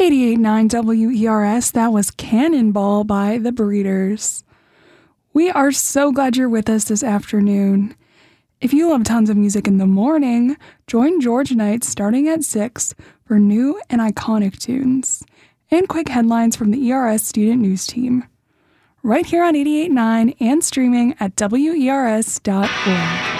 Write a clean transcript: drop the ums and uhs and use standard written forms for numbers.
88.9 WERS, that was Cannonball by The Breeders. We are so glad you're with us this afternoon. If you love tons of music in the morning, join George Knight starting at 6 for new and iconic tunes and quick headlines from the ERS Student News Team. Right here on 88.9 and streaming at WERS.org.